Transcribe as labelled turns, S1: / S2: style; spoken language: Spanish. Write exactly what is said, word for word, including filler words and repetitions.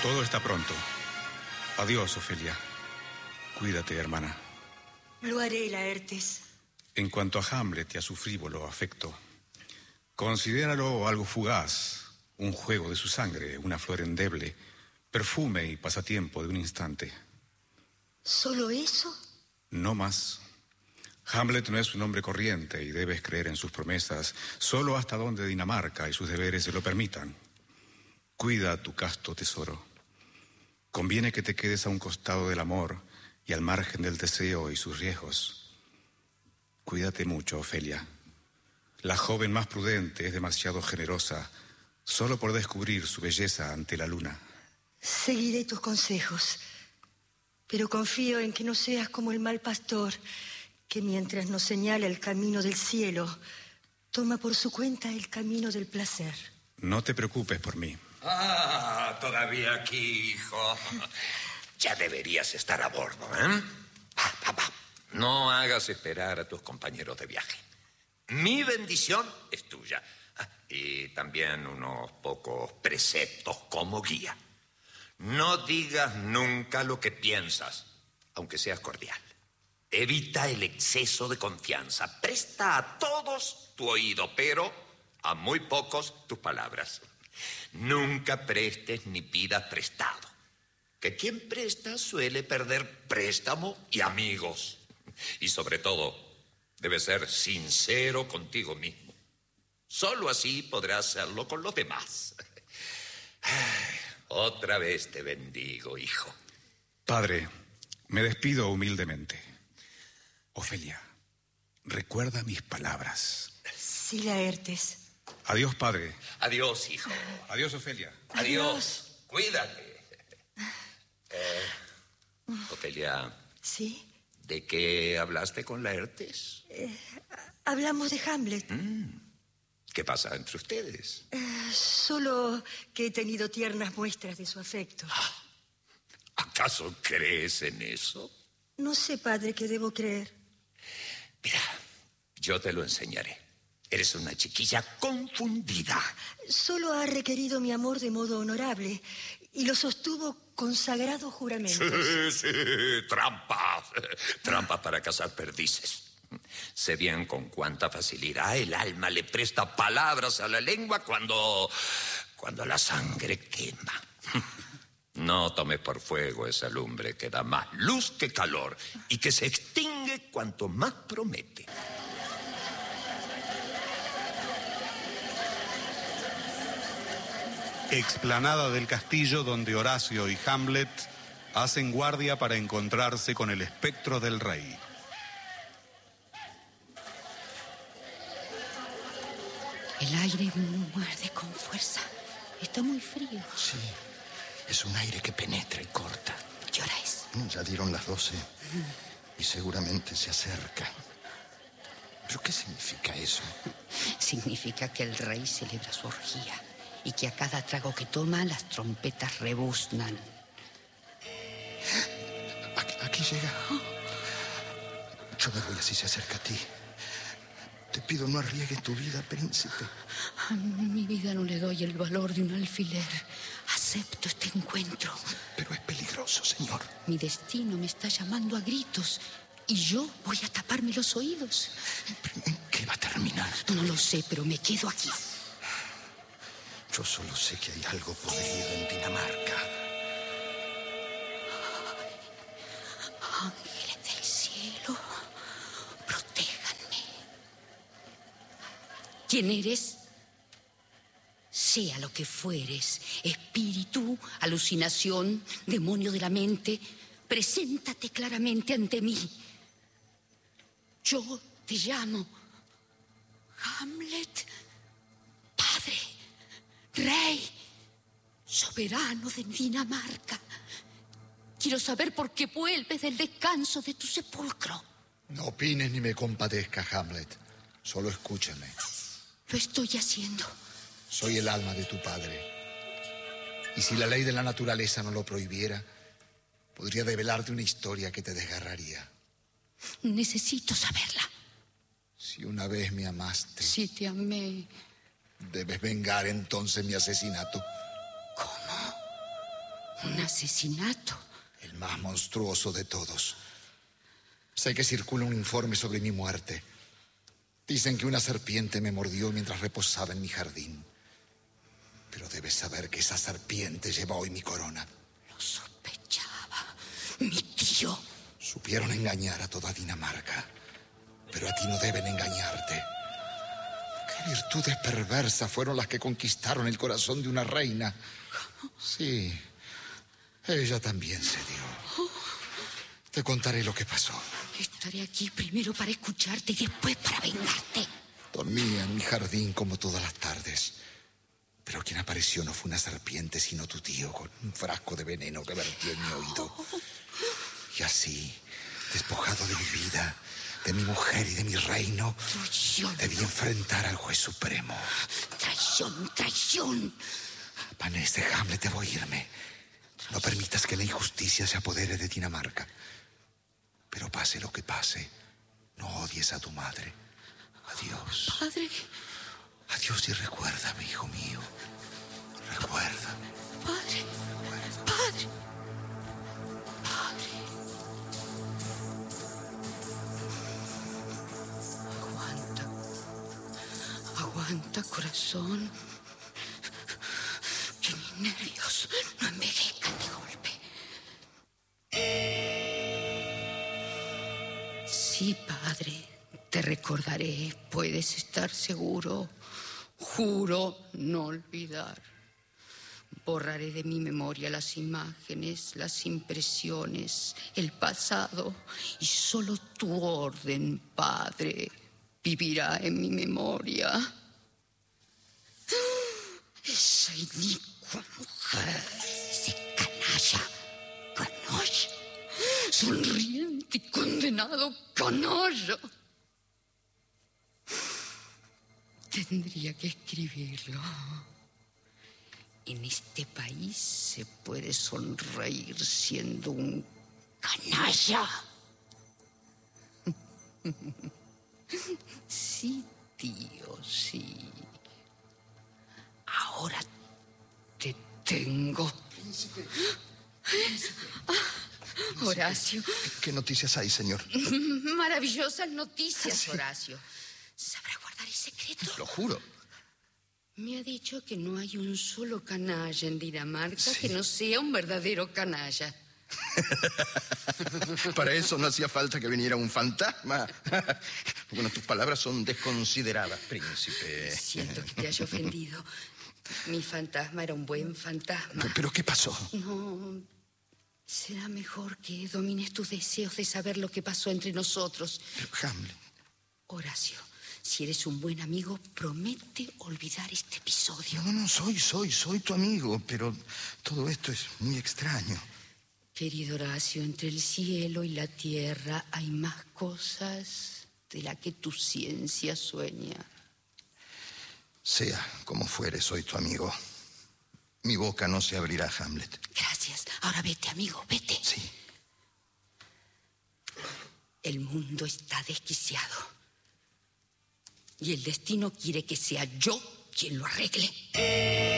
S1: Todo está pronto. Adiós, Ofelia. Cuídate, hermana.
S2: Lo haré, Laertes.
S1: En cuanto a Hamlet y a su frívolo afecto, considéralo algo fugaz, un juego de su sangre, una flor endeble, perfume y pasatiempo de un instante.
S2: ¿Solo eso?
S1: No más. Hamlet no es un hombre corriente y debes creer en sus promesas solo hasta donde Dinamarca y sus deberes se lo permitan. Cuida tu casto tesoro. Conviene que te quedes a un costado del amor y al margen del deseo y sus riesgos. Cuídate mucho, Ofelia. La joven más prudente es demasiado generosa solo por descubrir su belleza ante la luna.
S2: Seguiré tus consejos, pero confío en que no seas como el mal pastor, que mientras nos señala el camino del cielo, toma por su cuenta el camino del placer.
S1: No te preocupes por mí.
S3: Ah, todavía aquí, hijo. Ya deberías estar a bordo, ¿eh? Va, va, va. No hagas esperar a tus compañeros de viaje. Mi bendición es tuya. Ah, y también unos pocos preceptos como guía. No digas nunca lo que piensas, aunque seas cordial. Evita el exceso de confianza. Presta a todos tu oído, pero a muy pocos tus palabras. Nunca prestes ni pidas prestado, que quien presta suele perder préstamo y amigos. Y sobre todo, debes ser sincero contigo mismo. Solo así podrás hacerlo con los demás. Otra vez te bendigo, hijo.
S1: Padre, me despido humildemente. Ofelia, recuerda mis palabras.
S2: Sí, Laertes.
S1: Adiós, padre.
S3: Adiós, hijo.
S1: Adiós, Ofelia.
S3: Adiós.
S2: Adiós.
S3: Cuídate. Eh, Ofelia.
S2: ¿Sí?
S3: ¿De qué hablaste con Laertes?
S2: Eh, hablamos de Hamlet.
S3: Mm. ¿Qué pasa entre ustedes?
S2: Eh, solo que he tenido tiernas muestras de su afecto.
S3: ¿Acaso crees en eso?
S2: No sé, padre, qué debo creer.
S3: Mira, yo te lo enseñaré. Eres una chiquilla confundida.
S2: Solo ha requerido mi amor de modo honorable y lo sostuvo con sagrados juramentos.
S3: Sí, sí, trampas. Trampas para cazar perdices. Sé bien con cuánta facilidad el alma le presta palabras a la lengua cuando... cuando la sangre quema. No tomes por fuego esa lumbre que da más luz que calor y que se extingue cuanto más promete.
S4: Explanada del castillo donde Horacio y Hamlet hacen guardia para encontrarse con el espectro del rey.
S5: El aire muerde con fuerza. Está muy frío.
S6: Sí, es un aire que penetra y corta.
S5: ¿Qué hora es?
S6: Ya dieron las doce mm. y seguramente se acerca. ¿Pero qué significa eso?
S5: Significa que el rey celebra su orgía y que a cada trago que toma las trompetas rebuznan.
S6: Aquí, aquí llega. Yo me voy así se acerca a ti. Te pido no arriesgues tu vida, príncipe.
S5: A mi vida no le doy el valor de un alfiler. Acepto este encuentro.
S6: Pero es peligroso, señor.
S5: Mi destino me está llamando a gritos y yo voy a taparme los oídos.
S6: ¿En qué va a terminar?
S5: No lo sé, pero me quedo aquí.
S6: Yo solo sé que hay algo podrido en Dinamarca.
S5: Ángeles del cielo, protéjanme. ¿Quién eres? Sea lo que fueres, espíritu, alucinación, demonio de la mente, preséntate claramente ante mí. Yo te llamo Hamlet, padre, rey, soberano de Dinamarca. Quiero saber por qué vuelves del descanso de tu sepulcro.
S7: No opines ni me compadezcas, Hamlet. Solo escúchame.
S5: Lo estoy haciendo.
S7: Soy el alma de tu padre. Y si la ley de la naturaleza no lo prohibiera, podría develarte una historia que te desgarraría.
S5: Necesito saberla.
S7: Si una vez me amaste...
S5: Si te amé...
S7: Debes vengar entonces mi asesinato.
S5: ¿Cómo? Un asesinato.
S7: El más monstruoso de todos. Sé que circula un informe sobre mi muerte. Dicen que una serpiente me mordió mientras reposaba en mi jardín. Pero debes saber que esa serpiente lleva hoy mi corona.
S5: Lo sospechaba. Mi tío.
S7: Supieron engañar a toda Dinamarca. Pero a ti no deben engañarte. ¿Qué virtudes perversas fueron las que conquistaron el corazón de una reina? Sí, ella también se dio. Te contaré lo que pasó.
S5: Estaré aquí primero para escucharte y después para vengarte.
S7: Dormía en mi jardín como todas las tardes. Pero quien apareció no fue una serpiente, sino tu tío, con un frasco de veneno que vertió en mi oído. Y así, despojado de mi vida, de mi mujer y de mi reino,
S5: Traición.
S7: debí enfrentar al juez supremo.
S5: Traición, traición.
S7: Vanessa, Hamlet, debo irme. No permitas que la injusticia se apodere de Dinamarca. Pero pase lo que pase, no odies a tu madre. Adiós.
S5: Padre.
S7: Adiós y recuérdame, hijo mío. Recuérdame.
S5: Padre. Padre. Padre. Aguanta. Aguanta, corazón. Que mis nervios no envejezcan de golpe. Sí, padre. Te recordaré. Puedes estar seguro. Juro no olvidar. Borraré de mi memoria las imágenes, las impresiones, el pasado, y solo tu orden, Padre, vivirá en mi memoria. Esa inicua mujer, ese canalla, canalla, sonriente y condenado canalla. Tendría que escribirlo. En este país se puede sonreír siendo un canalla. Sí, tío, sí. Ahora te tengo.
S6: Príncipe. Príncipe.
S5: Ah, Horacio.
S6: ¿Qué noticias hay, señor?
S5: Maravillosas noticias,
S6: Sí.
S5: Horacio. ¿Sabrá guardar el secreto?
S6: Lo juro.
S5: Me ha dicho que no hay un solo canalla en Dinamarca
S6: Sí.
S5: que no sea un verdadero canalla.
S6: Para eso no hacía falta que viniera un fantasma. Bueno, tus palabras son desconsideradas, príncipe.
S5: Siento que te haya ofendido. Mi fantasma era un buen fantasma.
S6: ¿Pero qué pasó?
S5: No, será mejor que domines tus deseos de saber lo que pasó entre nosotros.
S6: Pero, Hamlet.
S5: Horacio, si eres un buen amigo, promete olvidar este episodio.
S6: No, no, soy, soy, soy tu amigo, pero todo esto es muy extraño.
S5: Querido Horacio, entre el cielo y la tierra hay más cosas de las que tu ciencia sueña.
S6: Sea como fuere, soy tu amigo. Mi boca no se abrirá, Hamlet.
S5: Gracias. Ahora vete, amigo, vete.
S6: Sí.
S5: El mundo está desquiciado. Y el destino quiere que sea yo quien lo arregle.